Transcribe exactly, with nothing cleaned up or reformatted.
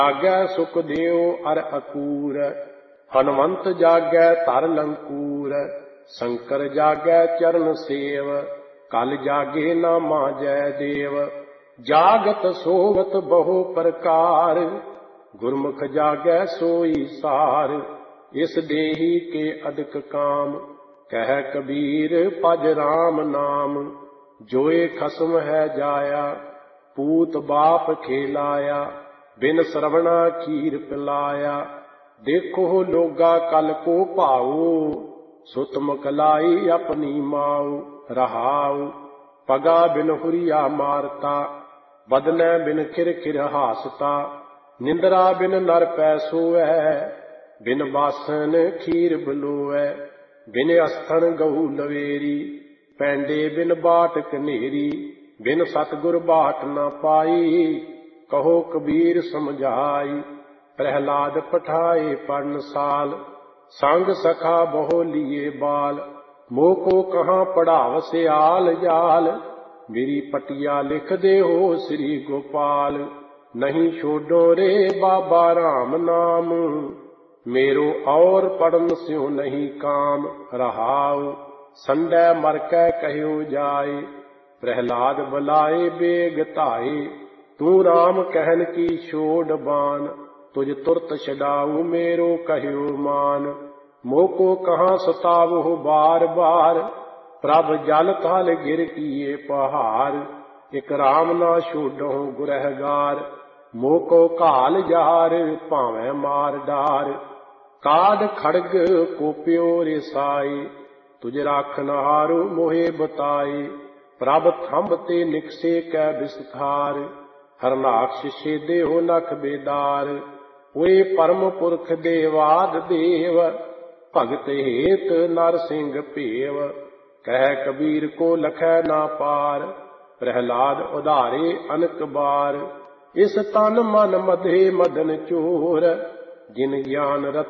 ਜਾਗੈ ਸੁਖਦੇਵ ਅਰ ਅਕੂਰ, ਹਨਵੰਤ ਜਾਗੈ ਧਰ ਲੰਕੂਰ। ਸ਼ੰਕਰ ਜਾਗੈ ਚਰਨ ਸੇਵ, ਕਲ ਜਾਗੇ ਨਾਮਾ ਜੈ ਦੇਵ। ਜਾਗਤ ਸੋਵਤ ਬਹੁ ਪ੍ਰਕਾਰ, ਗੁਰਮੁਖ ਜਾਗੈ ਸੋਈ ਸਾਰ। ਇਸ ਦੇਹੀ ਕੇ ਅਦਿਕ ਕਾਮ, ਕਹਿ ਕਬੀਰ ਭਜ ਰਾਮ ਨਾਮ। ਜੋਏ ਖਸਮ ਹੈ ਜਾਇਆ, ਪੂਤ ਬਾਪ ਖੇਲਾਇਆ। ਬਿਨ ਸਰਵਣਾ ਖੀਰ ਪਿਲਾਇਆ, ਦੇਖੋ ਲੋਗਾ ਕਲ ਕੋ ਭਾਉ। ਸੁਤ ਮੁਕਲਾਈ ਆਪਣੀ ਮਾਉ, ਰਹਾਉ। ਪਗਾ ਬਿਨ ਹੁਰੀਆ ਮਾਰਤਾ, ਬਦਨੈ ਬਿਨ ਖਿਰ ਖਿਰ ਹਾਸਤਾ। ਨਿੰਦਰਾ ਬਿਨ ਨਰ ਪੈ ਸੋਵੈ, ਬਿਨ ਬਾਸਨ ਖੀਰ ਬਲੋਵੈ। ਬਿਨ ਅਸਥਨ ਗਊ ਲਵੇਰੀ, ਪੈਂਡੇ ਬਿਨ ਬਾਟ ਕਨੇਰੀ। ਬਿਨ ਸਤਿਗੁਰ ਬਾਟ ਨਾ ਪਾਈ, ਕਹੋ ਕਬੀਰ ਸਮਝਾਈ। ਪ੍ਰਹਿਲਾਦ ਪਠਾਏ ਪਰਨਸਾਲ, ਸੰਗ ਸਖਾ ਬਹੁ ਲੀਏ ਬਾਲ। ਮੋਹ ਕੋ ਕਹਾਂ ਪੜਾਵ ਸਿਆਲ ਜਾਲ, ਮੇਰੀ ਪਟਿਆ ਲਿਖ ਦੇਹੋ ਸ੍ਰੀ ਗੋਪਾਲ। ਨਹੀਂ ਛੋਡੋ ਰੇ ਬਾਬਾ ਰਾਮ ਨਾਮ, ਮੇਰੋ ਔਰ ਪੜਨ ਸਿਉ ਨਹੀਂ ਕਾਮ। ਰਹਾਉ ਸੰਡੈ ਮਰ ਕੈ ਕਹਿਓ ਜਾਏ, ਪ੍ਰਹਿਲਾਦ ਬੁਲਾਏ ਬੇਗ ਧਾਏ। ਤੂੰ ਰਾਮ ਕਹਿਨ ਕੀ ਛੋੜ ਬਾਨ, ਤੁਝ ਤੁਰਤ ਛਡਾਊ ਮੇਰੋ ਕਹਿਓ ਮਾਨ। ਮੋਹ ਕੋ ਕਹਾਂ ਸਤਾਵਹੁ ਬਾਰ ਬਾਰ, ਪ੍ਰਭ ਜਲ ਥਲ ਗਿਰ ਕੀਏ ਪਹਾਰ। ਇਕ ਰਾਮ ਨਾ ਛੋਡਹੁ ਗੁਰਹਿਗਾਰ, ਮੋਹ ਕੋ ਘਾਲ ਜਹਾਰ ਭਾਵੇਂ ਮਾਰ ਡਾਰ। ਕਾਢ ਖੜਗ ਕੋਪਿਓ ਰਿਸਾਈ, ਤੁਝ ਰਾਖਨਹਾਰੁ ਮੋਹਿ ਬਤਾਈ। ਪ੍ਰਭ ਥੰਬ ਤੇ ਨਿਕਸੇ ਕੈ ਵਿਸਥਾਰ, ਹਰਨਾਕਸ਼ ਛੇਦਿਓ ਨਖ ਬੇਦਾਰ। ਓਏ ਪਰਮ ਪੁਰਖ ਦੇਵਾਦ ਦੇਵ, ਭਗਤ ਹੇਤ ਨਰ ਸਿੰਘ ਭੇਵ। ਕਹਿ ਕਬੀਰ ਕੋ ਲਖੈ ਨਾ ਪਾਰ, ਪ੍ਰਹਿਲਾਦ ਉਧਾਰੇ ਅਨਕ ਬਾਰ। ਇਸ ਤਨ ਮਨ ਮਧੇ ਮਦਨ ਚੋਰ, ਜਿਨ ਗਿਆਨ ਰਤਨ